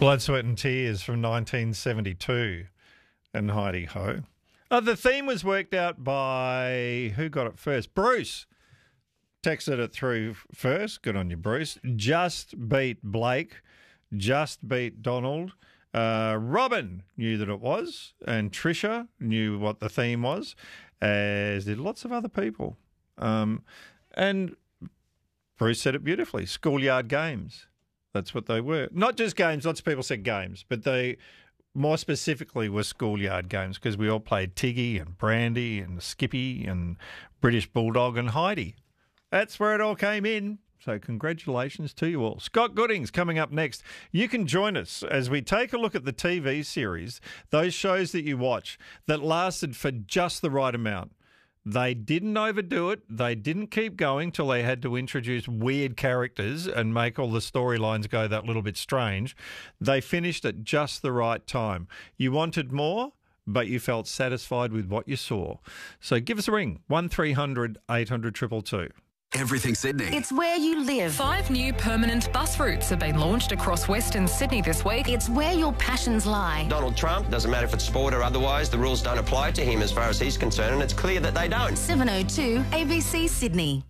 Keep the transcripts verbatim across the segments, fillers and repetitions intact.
Blood, Sweat and Tears from nineteen seventy-two and Heidi Ho. Uh, the theme was worked out by, who got it first? Bruce. Texted it through first. Good on you, Bruce. Just beat Blake. Just beat Donald. Uh, Robin knew that it was. And Trisha knew what the theme was, as did lots of other people. Um, and Bruce said it beautifully. Schoolyard games. That's what they were. Not just games. Lots of people said games, but they more specifically were schoolyard games because we all played Tiggy and Brandy and Skippy and British Bulldog and Heidi. That's where it all came in. So congratulations to you all. Scott Gooding's coming up next. You can join us as we take a look at the T V series, those shows that you watch that lasted for just the right amount. They didn't overdo it. They didn't keep going till they had to introduce weird characters and make all the storylines go that little bit strange. They finished at just the right time. You wanted more, but you felt satisfied with what you saw. So give us a ring, one three hundred eight hundred two two two. Everything Sydney. It's where you live. Five new permanent bus routes have been launched across Western Sydney this week. It's where your passions lie. Donald Trump, doesn't matter if it's sport or otherwise, the rules don't apply to him as far as he's concerned, and it's clear that they don't. seven oh two A B C Sydney.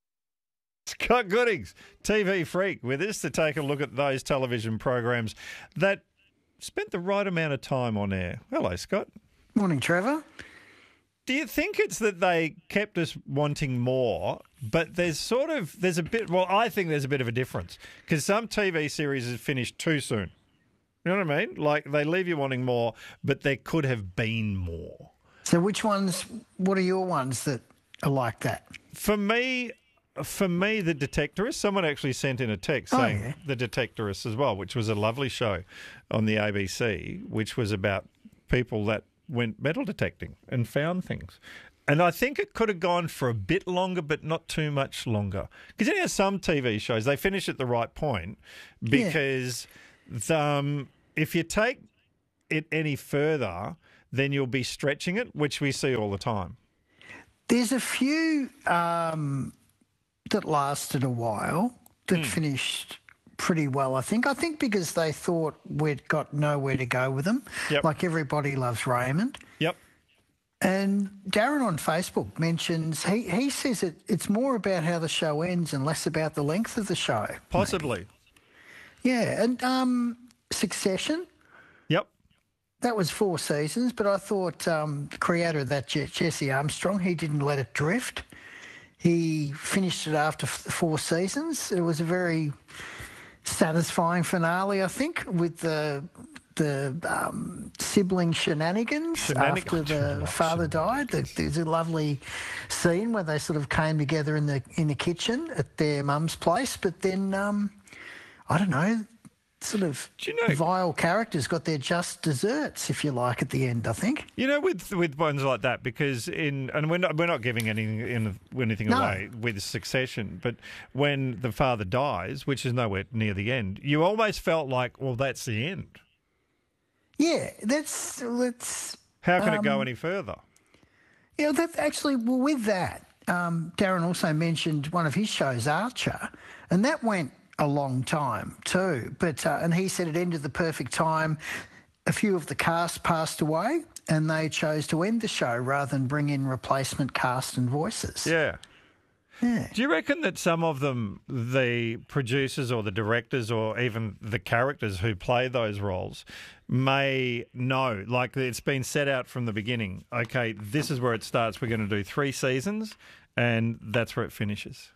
Scott Goodings, T V freak, with us to take a look at those television programs that spent the right amount of time on air. Hello, Scott. Morning, Trevor. Do you think it's that they kept us wanting more, but there's sort of, there's a bit, well, I think there's a bit of a difference because some T V series have finished too soon. You know what I mean? Like they leave you wanting more, but there could have been more. So which ones, what are your ones that are like that? For me, for me, The Detectorist, someone actually sent in a text Oh, saying yeah. The Detectorist as well, which was a lovely show on the A B C, which was about people that went metal detecting and found things. And I think it could have gone for a bit longer, but not too much longer. Because you know, some T V shows, they finish at the right point because the, um, if you take it any further, then you'll be stretching it, which we see all the time. There's a few um, that lasted a while that Hmm. finished pretty well, I think. I think because they thought we'd got nowhere to go with them. Yep. Like Everybody Loves Raymond. Yep. And Darren on Facebook mentions, he, he says it, it's more about how the show ends and less about the length of the show. Possibly. Yeah, and um, Succession, Yep. that was four seasons, but I thought um, the creator of that, Je- Jesse Armstrong, he didn't let it drift. He finished it after f- four seasons. It was a very satisfying finale, I think, with the the um, sibling shenanigans, Shenanigans. after the father died. There- There's a lovely scene where they sort of came together in the in the kitchen at their mum's place, but then um, I don't know, sort of Do you know- vile characters got their just desserts, if you like, at the end, I think. You know, with with ones like that, because in and we're not we're not giving any in, anything No. away with Succession, but when the father dies, which is nowhere near the end, you almost felt like, well, that's the end. Yeah, that's let's. How can it go Um, any further? You know, that actually, well, with that, um, Darren also mentioned one of his shows, Archer, and that went a long time too. But uh, and he said it ended the perfect time. A few of the cast passed away, and they chose to end the show rather than bring in replacement cast and voices. Yeah. Yeah. Do you reckon that some of them, the producers or the directors or even the characters who play those roles, may know, like it's been set out from the beginning, okay, this is where it starts, we're going to do three seasons, and that's where it finishes?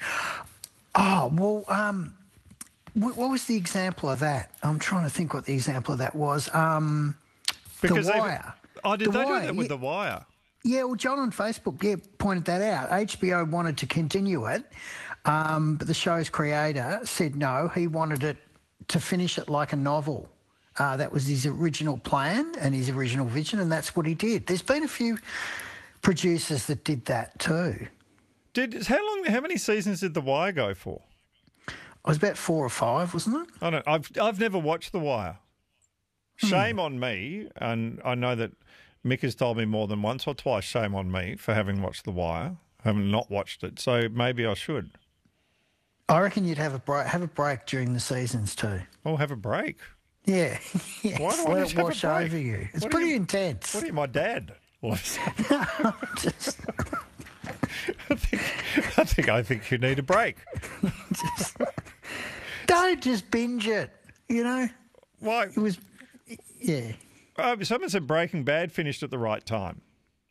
Oh, well, um, what, what was the example of that? I'm trying to think what the example of that was. Um, Because The they- Wire. Oh, did The they Wire, do that with yeah. The Wire? Yeah, well, John on Facebook, yeah, pointed that out. H B O wanted to continue it, um, but the show's creator said no. He wanted it to finish it like a novel. Uh, that was his original plan and his original vision, and that's what he did. There's been a few producers that did that too. Did how long? How many seasons did The Wire go for? It was about four or five, wasn't it? I don't. I've I've never watched The Wire. Hmm. Shame on me, and I know that Mick has told me more than once or twice. Shame on me for having watched The Wire, having not watched it. So maybe I should. I reckon you'd have a break, have a break during the seasons too. Or have a break. Yeah. Yes. Why do I Let need it to have a wash break? over you. It's What are pretty you- intense. What are you, my dad? What is Just, I think, I think I think you need a break. don't just binge it, you know? Why? It was, yeah. Uh, someone said Breaking Bad finished at the right time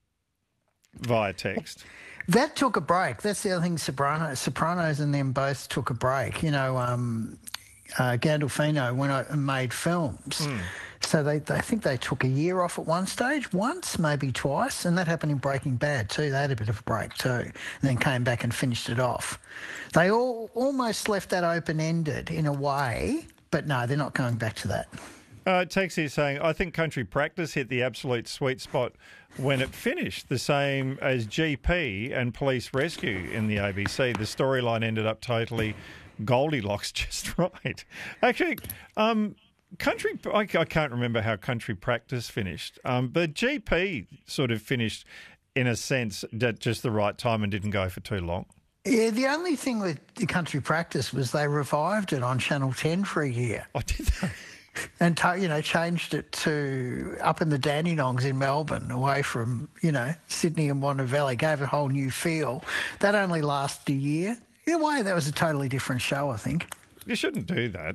via text. That took a break. That's the other thing. Sopranos, Sopranos, and them both took a break. You know, um, uh, Gandolfino went out and made films, Mm. so they, they I think they took a year off at one stage, once maybe twice, and that happened in Breaking Bad too. They had a bit of a break too, and then came back and finished it off. They all almost left that open ended in a way, but no, they're not going back to that. Uh, Tex is saying, I think Country Practice hit the absolute sweet spot when it finished, the same as G P and Police Rescue in the A B C. The storyline ended up totally Goldilocks just right. Actually, um, Country, I, I can't remember how Country Practice finished, um, but G P sort of finished in a sense at just the right time and didn't go for too long. Yeah, the only thing with the Country Practice was they revived it on Channel ten for a year. I did that. And, you know, changed it to up in the Dandenongs in Melbourne, away from, you know, Sydney and Wanda Valley, gave it a whole new feel. That only lasted a year. In a way, that was a totally different show, I think. You shouldn't do that.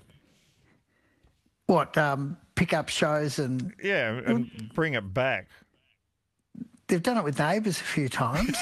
What, um, pick up shows and... Yeah, and bring it back. They've done it with Neighbours a few times.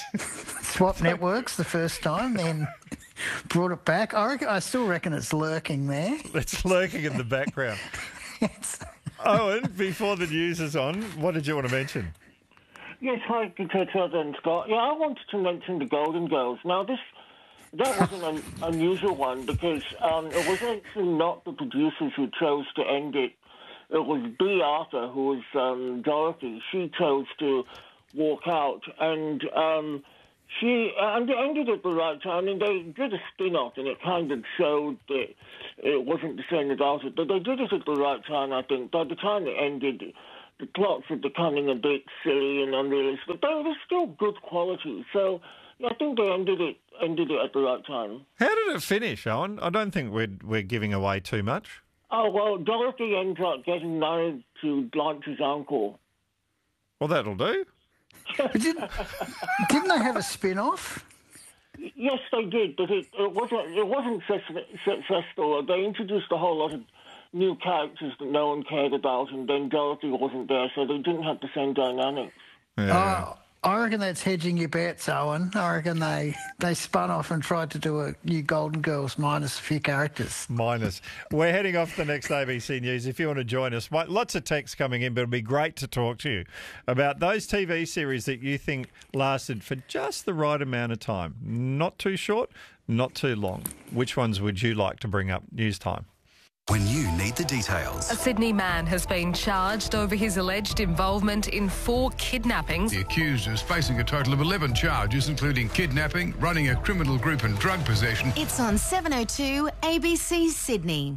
Swap networks the first time, then brought it back. I, reckon, I still reckon it's lurking there. It's lurking in the background. It's... Owen, before the news is on, what did you want to mention? Yes, hi, Peter and Scott. Yeah, I wanted to mention the Golden Girls. Now, this that was an un- unusual one because um, it was actually not the producers who chose to end it. It was Bea Arthur, who was um, Dorothy. She chose to walk out, and um, she and they ended at the right time. And they did a spin-off, and it kind of showed that it wasn't the same as Arthur. But they did it at the right time, I think. By the time it ended, the plots were becoming a bit silly and unrealistic, but they were still good quality. So yeah, I think they ended it ended it at the right time. How did it finish, Owen? I don't think we're we're giving away too much. Oh, well, Dorothy ends up getting married to Blanche's uncle. Well, that'll do. Didn't, didn't they have a spin-off? Yes, they did, but it, it wasn't it wasn't successful. They introduced a whole lot of new characters that no one cared about, and then Dorothy wasn't there, so they didn't have the same dynamics. Yeah. Oh, I reckon that's hedging your bets, Owen. I reckon they, they spun off and tried to do a new Golden Girls minus a few characters. Minus. We're heading off to the next A B C News. If you want to join us, lots of texts coming in, but it'll be great to talk to you about those T V series that you think lasted for just the right amount of time. Not too short, not too long. Which ones would you like to bring up? News time. When you need the details. A Sydney man has been charged over his alleged involvement in four kidnappings. The accused is facing a total of eleven charges, including kidnapping, running a criminal group and drug possession. It's on seven oh two A B C Sydney.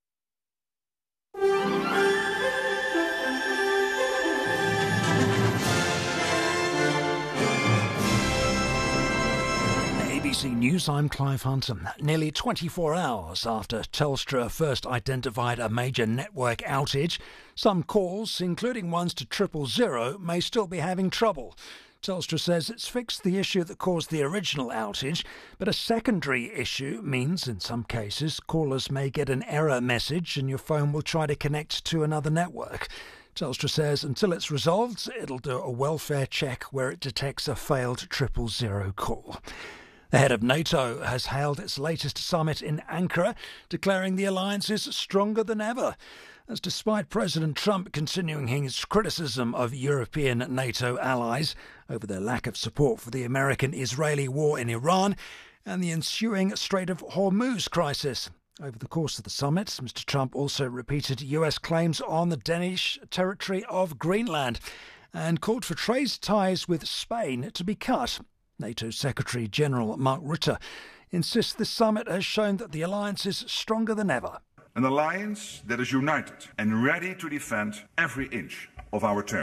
A B C News, I'm Clive Hunton. Nearly twenty-four hours after Telstra first identified a major network outage, some calls, including ones to triple zero, may still be having trouble. Telstra says it's fixed the issue that caused the original outage, but a secondary issue means, in some cases, callers may get an error message and your phone will try to connect to another network. Telstra says until it's resolved, it'll do a welfare check where it detects a failed triple zero call. The head of NATO has held its latest summit in Ankara, declaring the alliance is stronger than ever. As despite President Trump continuing his criticism of European NATO allies over their lack of support for the American-Israeli war in Iran and the ensuing Strait of Hormuz crisis. Over the course of the summit, Mister Trump also repeated U S claims on the Danish territory of Greenland and called for trade ties with Spain to be cut. NATO Secretary-General Mark Rutte insists the summit has shown that the alliance is stronger than ever. An alliance that is united and ready to defend every inch of our territory.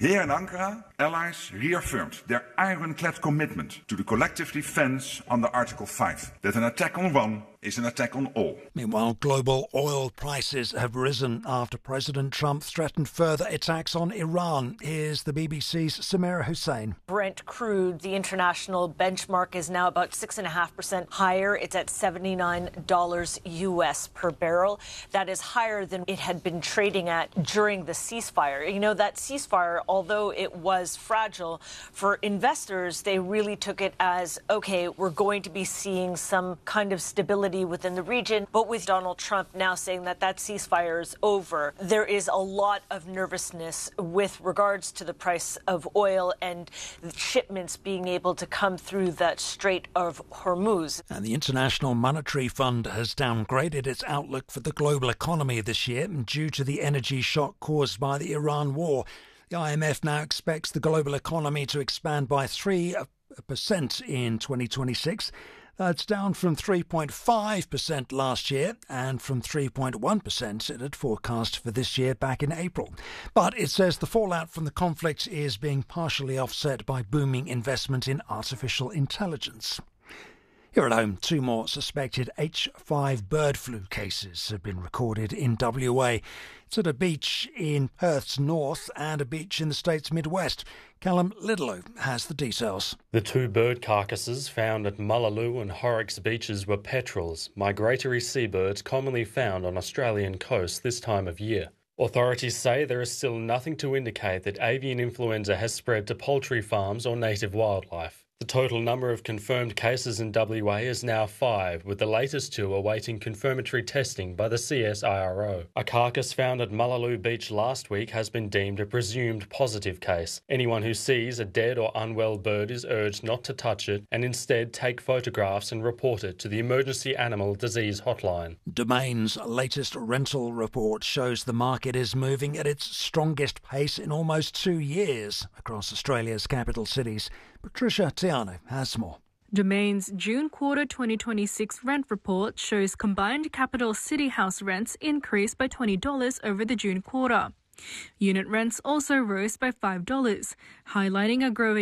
Here in Ankara, allies reaffirmed their ironclad commitment to the collective defence under Article five, that an attack on one is an attack on all. Meanwhile, global oil prices have risen after President Trump threatened further attacks on Iran. Here's the B B C's Samira Hussein. Brent crude, the international benchmark, is now about six point five percent higher. It's at seventy-nine dollars U S per barrel. That is higher than it had been trading at during the ceasefire. You know, that ceasefire, although it was fragile, for investors, they really took it as, okay, we're going to be seeing some kind of stability within the region. But with Donald Trump now saying that that ceasefire is over, there is a lot of nervousness with regards to the price of oil and shipments being able to come through that Strait of Hormuz. And the International Monetary Fund has downgraded its outlook for the global economy this year due to the energy shock caused by the Iran war. The I M F now expects the global economy to expand by three percent in twenty twenty-six. That's down from three point five percent last year and from three point one percent it had forecast for this year back in April. But it says the fallout from the conflict is being partially offset by booming investment in artificial intelligence. Here at home, two more suspected H five bird flu cases have been recorded in W A. It's at a beach in Perth's north and a beach in the state's Midwest. Callum Lidlow has the details. The two bird carcasses found at Mullaloo and Horrocks beaches were petrels, migratory seabirds commonly found on Australian coasts this time of year. Authorities say there is still nothing to indicate that avian influenza has spread to poultry farms or native wildlife. The total number of confirmed cases in W A is now five, with the latest two awaiting confirmatory testing by the C S I R O. A carcass found at Mullaloo Beach last week has been deemed a presumed positive case. Anyone who sees a dead or unwell bird is urged not to touch it and instead take photographs and report it to the Emergency Animal Disease Hotline. Domain's latest rental report shows the market is moving at its strongest pace in almost two years across Australia's capital cities. Patricia Tiano has more. Domain's June quarter twenty twenty-six rent report shows combined capital city house rents increased by twenty dollars over the June quarter. Unit rents also rose by five dollars, highlighting a growing